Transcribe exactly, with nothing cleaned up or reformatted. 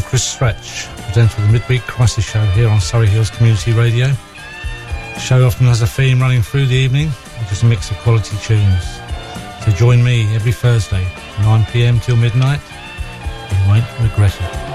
Chris Stretch, presenter of the Midweek Crisis Show here on Surrey Hills Community Radio. The show often has a theme running through the evening, which is a mix of quality tunes. So join me every Thursday, nine p m till midnight. You won't regret it.